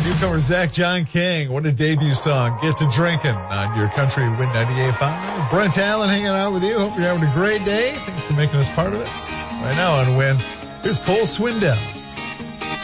newcomer Zach John King. What a debut song. Get to drinking on your country Win 98.5. Brent Allen hanging out with you. Hope you're having a great day. Thanks for making us part of it. Right now on Win, here's Cole Swindell.